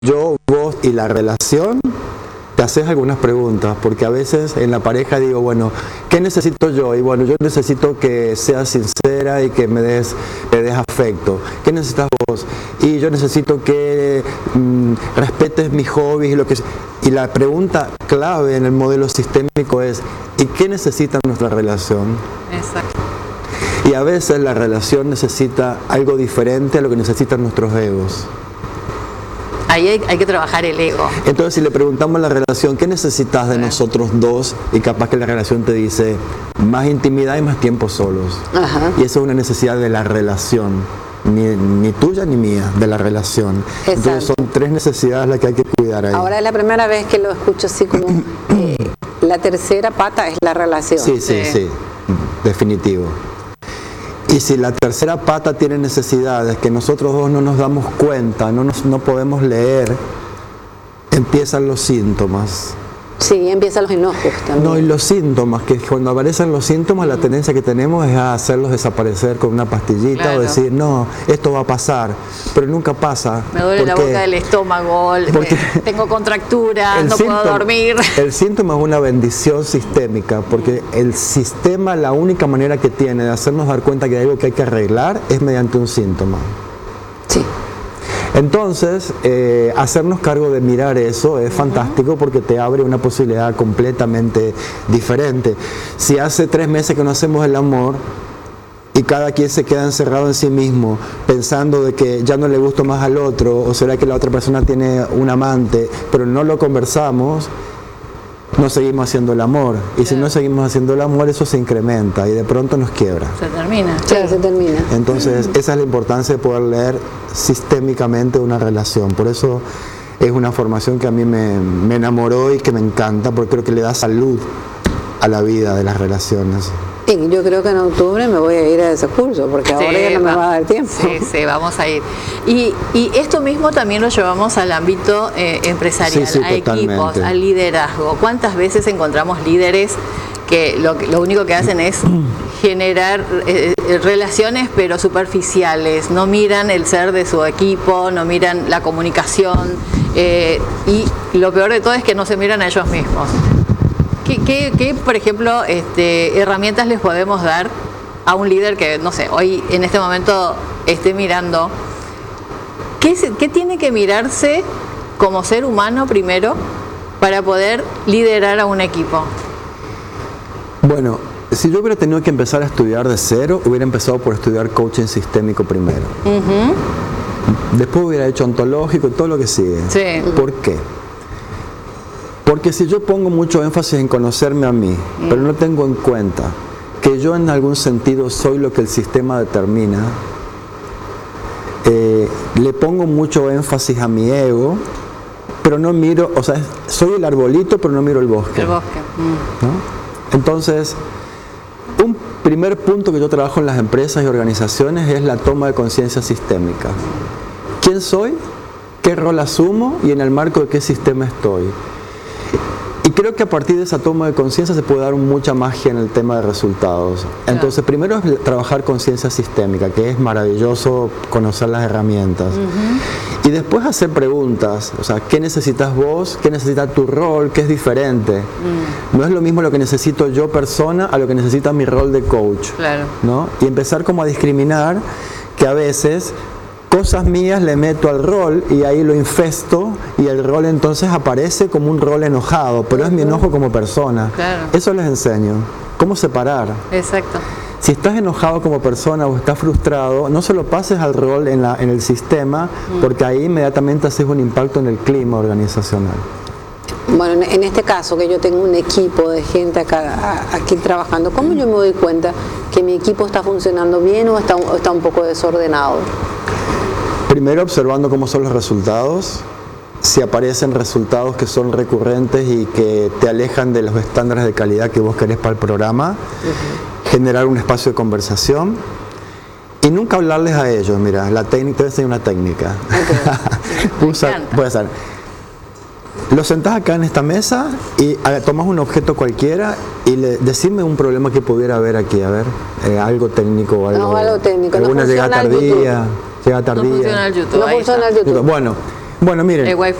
yo, vos y la relación, te haces algunas preguntas, porque a veces en la pareja digo, bueno, ¿qué necesito yo? Y bueno, yo necesito que seas sincera y que me des afecto. ¿Qué necesitas vos? Y yo necesito que respetes mis hobbies y lo que sea. Y la pregunta clave en el modelo sistémico es, ¿y qué necesita nuestra relación? Exacto. Y a veces la relación necesita algo diferente a lo que necesitan nuestros egos. Ahí hay que trabajar el ego. Entonces, si le preguntamos a la relación, ¿qué necesitas de nosotros dos? Y capaz que la relación te dice, más intimidad y más tiempo solos. Ajá. Y eso es una necesidad de la relación, ni tuya ni mía, de la relación. Exacto. Entonces, son tres necesidades las que hay que cuidar ahí. Ahora es la primera vez que lo escucho así como la tercera pata es la relación. Sí, definitivo. Y si la tercera pata tiene necesidades que nosotros dos no nos damos cuenta, no podemos leer, empiezan los síntomas. Sí, empiezan los enojos también. No, y los síntomas, que cuando aparecen los síntomas, la tendencia que tenemos es a hacerlos desaparecer con una pastillita, claro, o decir, no, esto va a pasar, pero nunca pasa. Me duele la boca del estómago, tengo contracturas, no puedo dormir. El síntoma es una bendición sistémica, porque el sistema, la única manera que tiene de hacernos dar cuenta que hay algo que hay que arreglar es mediante un síntoma. Sí. Entonces, hacernos cargo de mirar eso es fantástico, porque te abre una posibilidad completamente diferente. Si hace 3 meses que no hacemos el amor y cada quien se queda encerrado en sí mismo pensando de que ya no le gusto más al otro, o será que la otra persona tiene un amante, pero no lo conversamos, no seguimos haciendo el amor. Y si no seguimos haciendo el amor, eso se incrementa y de pronto nos quiebra. Se termina. Claro, se termina. Entonces, esa es la importancia de poder leer sistémicamente una relación. Por eso es una formación que a mí me enamoró y que me encanta, porque creo que le da salud a la vida de las relaciones. Y yo creo que en octubre me voy a ir a ese curso, porque ahora ya no me va a dar tiempo. Sí, vamos a ir. Y esto mismo también lo llevamos al ámbito empresarial, Sí, a totalmente. equipos, al liderazgo. ¿Cuántas veces encontramos líderes que lo único que hacen es generar relaciones pero superficiales? No miran el ser de su equipo, no miran la comunicación, y lo peor de todo es que no se miran a ellos mismos. ¿Qué, por ejemplo, herramientas les podemos dar a un líder que, no sé, hoy en este momento esté mirando? ¿Qué tiene que mirarse como ser humano primero para poder liderar a un equipo? Bueno, si yo hubiera tenido que empezar a estudiar de cero, hubiera empezado por estudiar coaching sistémico primero. Después hubiera hecho ontológico y todo lo que sigue. Sí. ¿Por qué? Porque si yo pongo mucho énfasis en conocerme a mí, pero no tengo en cuenta que yo en algún sentido soy lo que el sistema determina, le pongo mucho énfasis a mi ego, pero no miro, o sea, soy el arbolito, pero no miro el bosque. El bosque. ¿No? Entonces, un primer punto que yo trabajo en las empresas y organizaciones es la toma de conciencia sistémica. ¿Quién soy? ¿Qué rol asumo? Y en el marco de qué sistema estoy. Y creo que a partir de esa toma de conciencia se puede dar mucha magia en el tema de resultados. Entonces, primero es trabajar conciencia sistémica, que es maravilloso conocer las herramientas. Y después hacer preguntas, o sea, ¿qué necesitas vos? ¿Qué necesita tu rol? ¿Qué es diferente? No es lo mismo lo que necesito yo persona a lo que necesita mi rol de coach. Claro. ¿No? Y empezar como a discriminar que a veces cosas mías le meto al rol y ahí lo infesto, y el rol entonces aparece como un rol enojado, pero es mi enojo como persona. Claro. Eso les enseño. ¿Cómo separar? Exacto. Si estás enojado como persona o estás frustrado, no se lo pases al rol en el sistema, porque ahí inmediatamente haces un impacto en el clima organizacional. Bueno, en este caso que yo tengo un equipo de gente aquí trabajando, ¿cómo yo me doy cuenta que mi equipo está funcionando bien o está un poco desordenado? Primero, observando cómo son los resultados. Si aparecen resultados que son recurrentes y que te alejan de los estándares de calidad que vos querés para el programa, generar un espacio de conversación y nunca hablarles a ellos. Mira, la técnica, te voy a enseñar una técnica. Puede ser. Lo sentás acá en esta mesa y tomás un objeto cualquiera y decime un problema que pudiera haber aquí, a ver, algo técnico o algo. No, algo técnico. Alguna llegada tardía. No funciona el YouTube. No funciona el YouTube. Bueno, Bueno, miren, el Wi-Fi